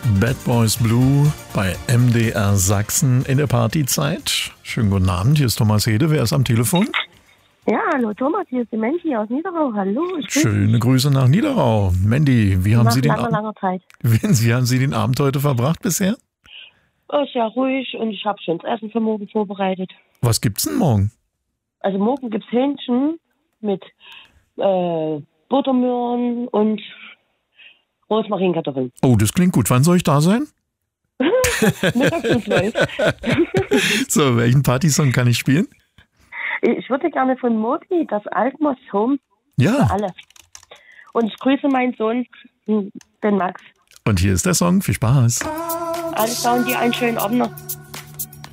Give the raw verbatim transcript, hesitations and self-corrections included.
Bad Boys Blue bei M D R Sachsen in der Partyzeit. Schönen guten Abend, hier ist Thomas Hede. Wer ist am Telefon? Ja, hallo Thomas, hier ist die Mandy aus Niederau. Hallo. Schöne Grüße nach Niederau. Mandy, wie haben, nach Sie den langer, Ab- langer Zeit. wie haben Sie den Abend heute verbracht bisher? Oh, sehr ruhig und ich habe schon das Essen für morgen vorbereitet. Was gibt's denn morgen? Also morgen gibt es Hähnchen mit äh, Buttermöhren und Rosmarinkartoffeln. Oh, das klingt gut. Wann soll ich da sein? Mittags um zwölf. So, welchen Partysong kann ich spielen? Ich würde gerne von Modi das Altmos Home für Ja, alle. Und ich grüße meinen Sohn, den Max. und hier ist der Song. Viel Spaß. Alles da und dir einen schönen Abend noch.